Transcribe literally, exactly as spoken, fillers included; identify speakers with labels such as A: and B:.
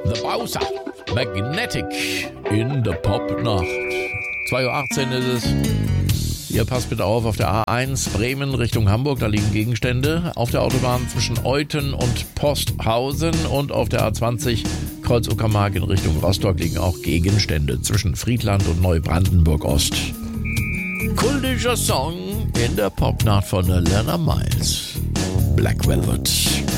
A: The Bowser, Magnetic in der Popnacht. zwei Uhr achtzehn ist es. Ihr passt bitte auf, auf der A eins Bremen Richtung Hamburg, da liegen Gegenstände. Auf der Autobahn zwischen Euthen und Posthausen und auf der A zwanzig Kreuz Uckermark in Richtung Rostock liegen auch Gegenstände zwischen Friedland und Neubrandenburg-Ost. Kultischer Song in der Popnacht von Lena Miles. Black Velvet.